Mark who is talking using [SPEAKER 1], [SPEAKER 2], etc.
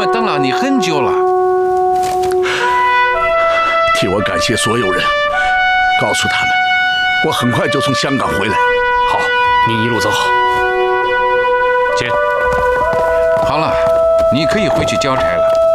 [SPEAKER 1] 们等了你很久了。
[SPEAKER 2] 替我感谢所有人，告诉他们，我很快就从香港回来。
[SPEAKER 3] 好，您一路走好。姐，
[SPEAKER 1] 好了，你可以回去交差了。